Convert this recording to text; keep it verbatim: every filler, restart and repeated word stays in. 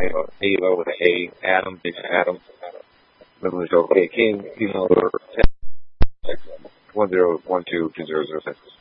name of Ava with an A, Adam, Jason Adam. Middle of the show, K King, email number one zero one two two zero zero six.